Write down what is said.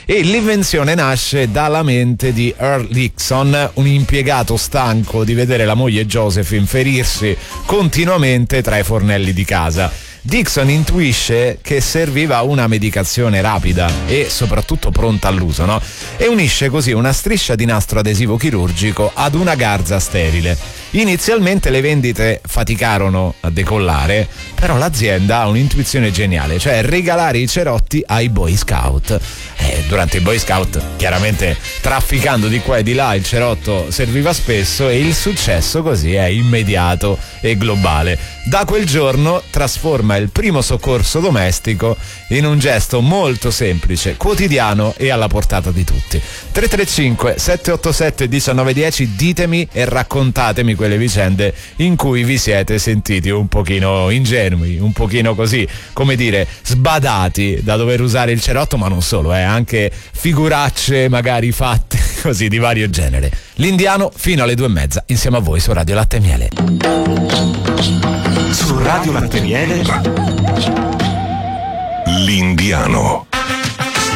e l'invenzione nasce dalla mente di Earl Dixon, un impiegato stanco di vedere la moglie Josephine ferirsi continuamente tra i fornelli di casa. Dixon intuisce che serviva una medicazione rapida e soprattutto pronta all'uso, no? E unisce così una striscia di nastro adesivo chirurgico ad una garza sterile. Inizialmente le vendite faticarono a decollare, però l'azienda ha un'intuizione geniale, cioè regalare i cerotti ai Boy Scout. Durante i Boy Scout, chiaramente trafficando di qua e di là, il cerotto serviva spesso e il successo così è immediato e globale. Da quel giorno trasforma il primo soccorso domestico in un gesto molto semplice, quotidiano e alla portata di tutti. 335 787 1910, ditemi e raccontatemi quelle vicende in cui vi siete sentiti un pochino ingenui, un pochino così, come dire, sbadati da dover usare il cerotto, ma non solo, anche figuracce magari fatte così di vario genere. L'Indiano fino alle 2:30 insieme a voi su Radio Latte e Miele. Su Radio Latte e Miele, L'Indiano.